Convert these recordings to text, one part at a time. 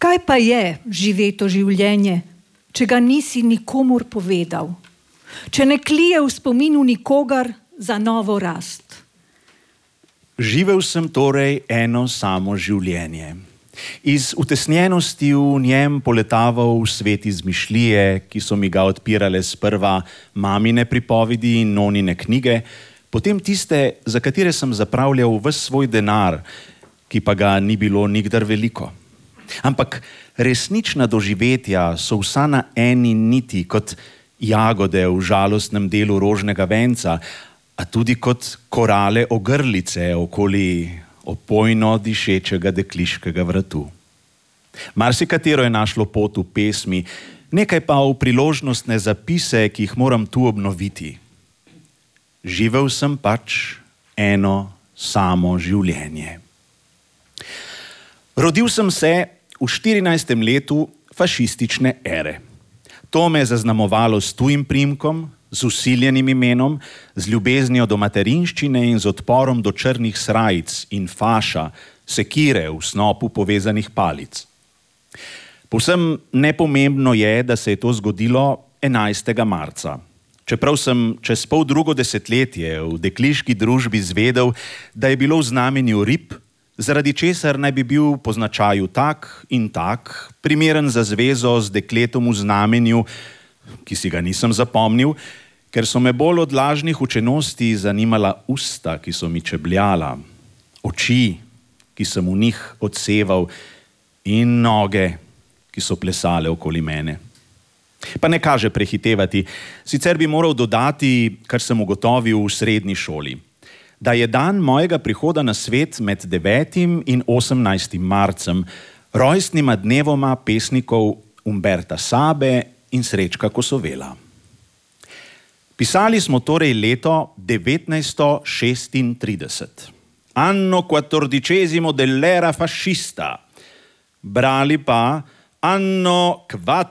Kaj pa je živeto življenje, če ga nisi nikomur povedal? Če ne klije v spominu nikogar za novo rast? Živel sem torej eno samo življenje. Iz utesnjenosti v njem poletaval v svet izmišljije, ki so mi ga odpirale sprva mamine pripovedi in nonine knjige, potem tiste, za katere sem zapravljal ves svoj denar, ki pa ga ni bilo nikdar veliko. Ampak resnična doživetja so vsa na eni niti, kot jagode v žalostnem delu rožnega venca, a tudi kot korale ogrlice okoli opojno dišečega dekliškega vratu. Marsikatero je našlo pot v pesmi, nekaj pa v priložnostne zapise, ki jih moram tu obnoviti. Živel sem pač eno samo življenje. Rodil sem se v 14. letu fašistične ere. To me je zaznamovalo s tujim priimkom, z vsiljenim imenom, z ljubeznijo do materinščine in z odporom do črnih srajic in faša, sekire v snopu povezanih palic. Povsem nepomembno je, da se je to zgodilo 11. marca. Čeprav sem čez poldrugo desetletje v dekliški družbi zvedel, da je bilo v znamenju rib, zaradi česar naj bi bil po značaju tak in tak, primeren za zvezo z dekletom v znamenju, ki si ga nisem zapomnil, ker so me bolj od lažnih učenosti zanimala usta, ki so mi čebljala, oči, ki sem v njih odseval, in noge, ki so plesale okoli mene. Pa ne kaže prehitevati, sicer bi moral dodati, kar sem ugotovil v srednji šoli, da je dan mojega prihoda na svet med 9. in 18. marcem rojstnima dnevoma pesnikov Umberta Sabe in Srečka Kosovela. Pisali smo torej leto 1936. Anno 14 dell'era fascista. Brali pa anno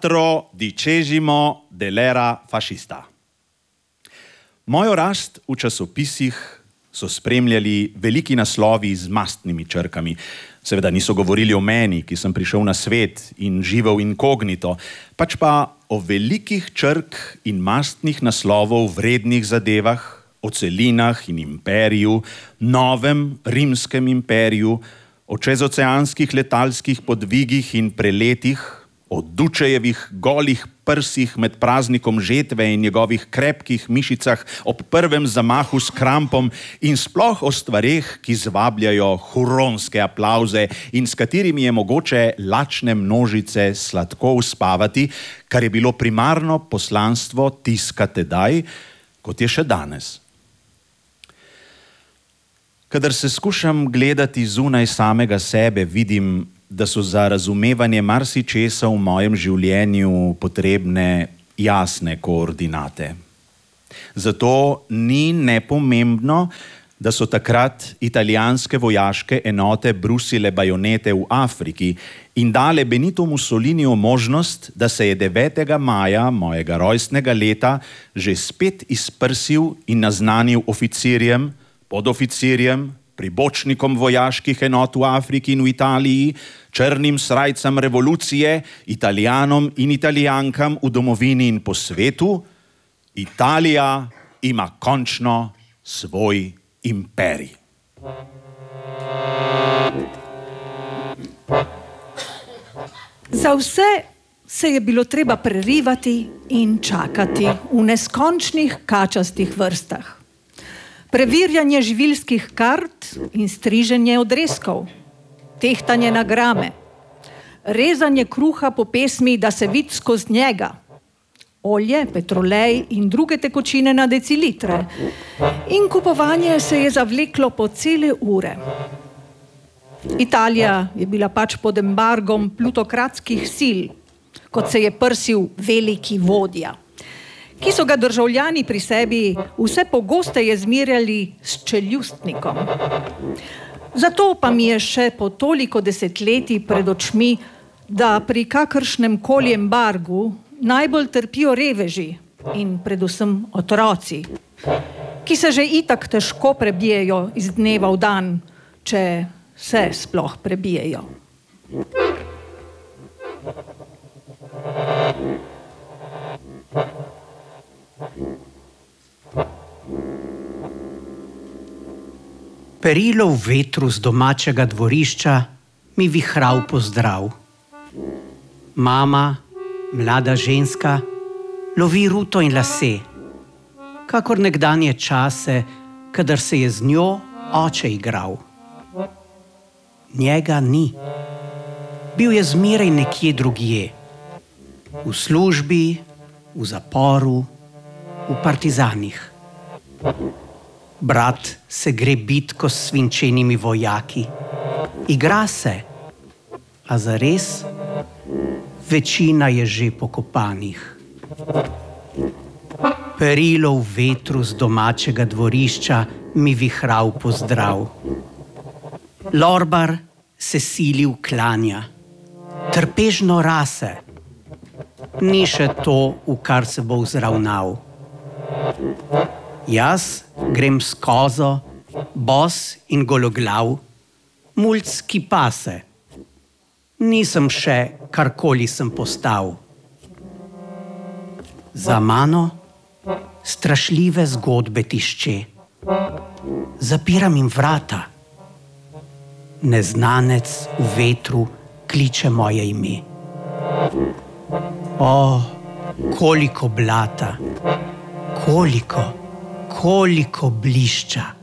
14 dell'era fascista. Mojo rast v časopisih so spremljali veliki naslovi z mastnimi črkami. Seveda niso govorili o meni, ki sem prišel na svet in živel inkognito, pač pa o velikih črk in mastnih naslovov vrednih zadevah, o celinah in imperiju, novem rimskem imperiju, o čezoceanskih letalskih podvigih in preletih, o Dučejevih golih prsih med praznikom žetve in njegovih krepkih mišicah ob prvem zamahu s krampom in sploh o stvareh, ki zvabljajo huronske aplavze in s katerimi je mogoče lačne množice sladko uspavati, kar je bilo primarno poslanstvo tiska tedaj, kot je še danes. Kadar se skušam gledati zunaj samega sebe, vidim, da so za razumevanje marsičesa v mojem življenju potrebne jasne koordinate. Zato ni nepomembno, da so takrat italijanske vojaške enote brusile bajonete v Afriki in dale Benito Mussoliniju možnost, da se je 9. maja mojega rojstnega leta že spet izprsil in naznanil oficirjem, podoficirjem, pribočnikom vojaških enot v Afriki in v Italiji, črnim srajcam revolucije, Italijanom in Italijankam v domovini in po svetu, Italija ima končno svoj imperij. Za vse se je bilo treba prerivati in čakati v neskončnih kačastih vrstah. Preverjanje živilskih kart in striženje odrezkov, tehtanje na grame, rezanje kruha po pesmi, da se vidi skozi njega, olje, petrolej in druge tekočine na decilitre in kupovanje se je zavleklo po cele ure. Italija je bila pač pod embargom plutokratskih sil, kot se je prsil veliki vodja, ki so ga državljani pri sebi vse pogosteje zmerjali s čeljustnikom. Zato pa mi je še po toliko desetletij pred očmi, da pri kakršnem koli embargu najbolj trpijo reveži in predvsem otroci, ki se že itak težko prebijejo iz dneva v dan, če se sploh prebijejo. Perilo v vetru z domačega dvorišča mi vihral pozdrav. Mama, mlada ženska, lovi ruto in lase, kakor nekdanje čase, kadar se je z njo oče igral. Njega ni. Bil je zmeraj nekje drugje. V službi, v zaporu, v partizanih. Brat se gre bitko s svinčenimi vojaki. Igra se, a zares večina je že pokopanih. Perilo v vetru z domačega dvorišča mi vihral pozdrav. Lorbar se sili vklanja, trpežno rase. Ni še to, v kar se bo vzravnal. Jaz grem s kozo, bos in gologlav, mulc, ki pase. Nisem še, karkoli sem postal. Za mano strašljive zgodbe tišče. Zapiram jim vrata. Neznanec v vetru kliče moje ime. O, koliko blata, koliko blišča.